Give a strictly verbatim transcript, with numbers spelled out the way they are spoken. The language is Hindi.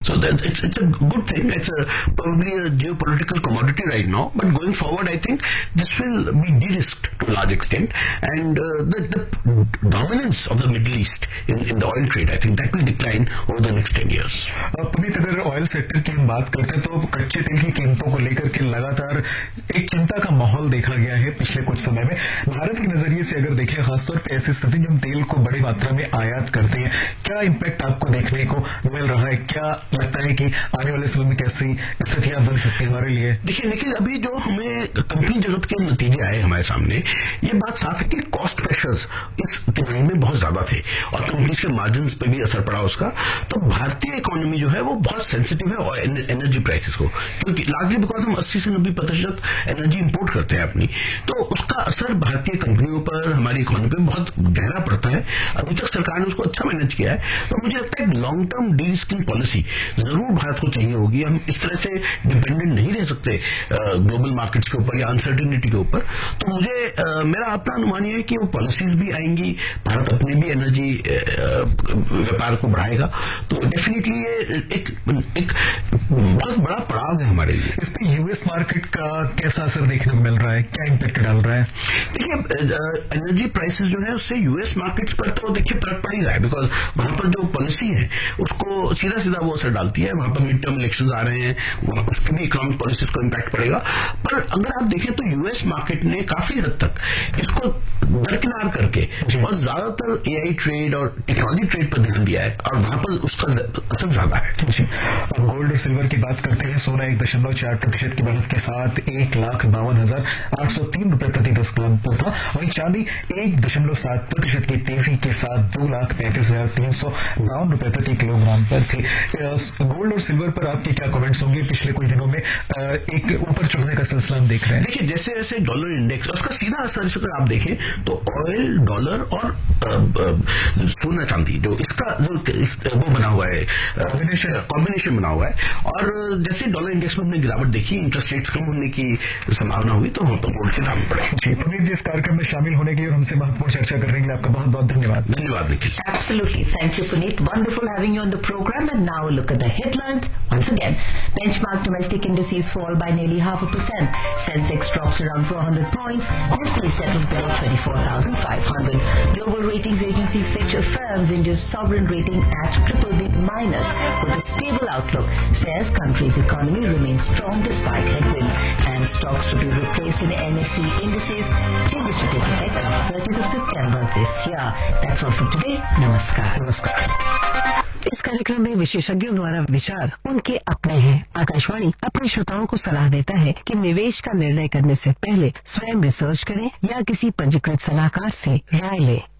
So that it's it's a good thing. It's a probably a geopolitical commodity right now, but going forward, I think this will be de-risked to a large extent, and uh, the, the dominance of the Middle East in, in the oil trade, I think that will decline over the next ten years. Puneet, अगर ऑयल सेक्टर की हम बात करते हैं तो कच्चे तेल की कीमतों को लेकर के लगातार एक चिंता का माहौल देखा गया है पिछले कुछ समय में। भारत के नजरिए से अगर देखें, खासतौर पर ऐसी स्थिति में हम तेल को बड़ी मात्रा में आयात करते हैं, क्या इम्पैक्ट आपको देखने को मिल रहा है? क्या लगता है कि आने वाले समय में कैसी स्थितियां बन सकती है हमारे लिए? देखिए देखिए अभी जो हमें कंपनी जगत के नतीजे आए हमारे सामने, ये बात साफ है कि कॉस्ट प्रेशर्स इस तिमाही में बहुत ज्यादा थे और कंपनीज के मार्जिन पे भी असर पड़ा उसका। तो भारतीय इकोनॉमी जो है वो बहुत सेंसिटिव है और एनर्जी प्राइसेस को, क्योंकि लार्जली बिकॉज हम अस्सी से नब्बे प्रतिशत एनर्जी इंपोर्ट करते हैं अपनी, तो उसका असर भारतीय कंपनियों पर, हमारी इकोनॉमी पर बहुत गहरा पड़ता है। अभी तक सरकार ने उसको अच्छा मैनेज किया है, तो मुझे लगता है लॉन्ग टर्म डी-रिस्किंग पॉलिसी जरूर भारत को चाहिए होगी। हम इस तरह से डिपेंडेंट नहीं रह सकते ग्लोबल मार्केट्स के ऊपर या अनसर्टेनिटी के ऊपर। तो मुझे आ, मेरा अपना अनुमान है कि वो पॉलिसीज भी आएंगी, भारत अपने भी एनर्जी व्यापार को बढ़ाएगा, तो डेफिनेटली ये एक एक बहुत बड़ा पड़ाव है हमारे लिए। इस पर यूएस मार्केट का कैसा असर देखने को मिल रहा है, क्या इम्पैक्ट डाल रहा है? देखिए एनर्जी प्राइसेस जो है उससे यूएस मार्केट्स पर तो देखिए फर्क पड़ ही रहा है, बिकॉज वहां पर जो पॉलिसी है उसको सीधा सीधा वो असर डालती है। वहां पर मिड टर्म इलेक्शन आ रहे हैं, उसके भी इकोनॉमिक पॉलिसीज को इम्पैक्ट पड़ेगा। पर अगर आप देखें तो यूएस मार्केट ने काफी हद तक इसको दरकिनार करके और ज्यादातर एआई ट्रेड और टेक्नोलॉजी ट्रेड पर ध्यान दिया है और वहां पर उसका असर ज्यादा है। अब गोल्ड और सिल्वर की बात करते हैं। सोना एक दशमलव चार प्रतिशत की बढ़त के साथ एक लाख बावन हजार आठ सौ तीन रुपए प्रति दस ग्राम पर था। वहीं चांदी एक दशमलव सात प्रतिशत की तेजी के साथ दो लाख पैंतीस हजार तीन सौ बावन रुपए प्रति किलोग्राम पर थी। गोल्ड और सिल्वर पर आपके क्या कमेंट्स होंगे? पिछले कुछ दिनों में एक ऊपर चढ़ने का सिलसिला हम देख रहे हैं। देखिए जैसे जैसे डॉलर इंडेक्स, उसका सीधा असर अगर आप देखें तो ऑयल, डॉलर और सोना चांदी, जो इसका जो वो बना हुआ है कॉम्बिनेशन बना हुआ है, और जैसे डॉलर इंडेक्स में हमने गिरावट देखी, इंटरेस्ट रेट्स कम होने की संभावना हुई, तो वहां पर गोल्ड के दाम बढ़े। जी पुनीत जी, इस कार्यक्रम में शामिल होने के लिए और हमसे महत्वपूर्ण चर्चा करने के लिए आपका बहुत बहुत धन्यवाद। धन्यवाद Nikhil. Absolutely. Thank you, Puneet. Wonderful having you on the program. And now look at the headlines. Once again, benchmark domestic indices fall by nearly half a percent. Sensex drops around four hundred points. Nifty settles below twenty-four thousand five hundred. Global ratings agency Fitch affirms India's sovereign rating at triple B minus with a stable outlook. Says country's economy remains strong despite headwinds. And stocks to be replaced in N S E indices. Changes to take effect on thirtieth of September this year. That's all for today. Namaskar. नमस्कार। इस कार्यक्रम में विशेषज्ञों द्वारा विचार उनके अपने हैं। आकाशवाणी अपने श्रोताओं को सलाह देता है कि निवेश का निर्णय करने से पहले स्वयं रिसर्च करें या किसी पंजीकृत सलाहकार से राय लें।